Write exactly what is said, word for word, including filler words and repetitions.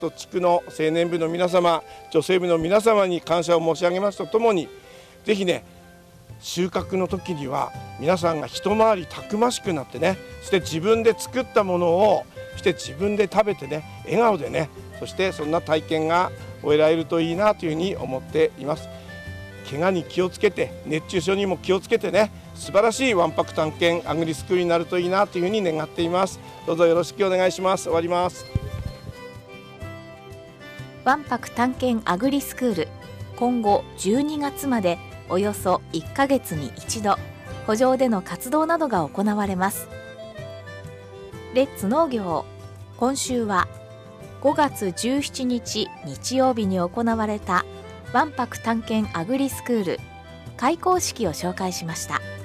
地区の青年部の皆様、女性部の皆様に感謝を申し上げますとともに、ぜひね、収穫の時には皆さんが一回りたくましくなってね、そして自分で作ったものをそして自分で食べてね、笑顔でね、そしてそんな体験が終えられるといいなというふうに思っています。怪我に気をつけて、熱中症にも気をつけてね、素晴らしいわんぱく探検アグリスクールになるといいなというふうに願っています。どうぞよろしくお願いします。終わります。 わんぱく探検アグリスクール、今後じゅうにがつまでおよそいっかげつに一度、圃場での活動などが行われます。レッツ農業、今週はごがつじゅうしちにち日曜日に行われたわんぱく探検アグリスクール開講式を紹介しました。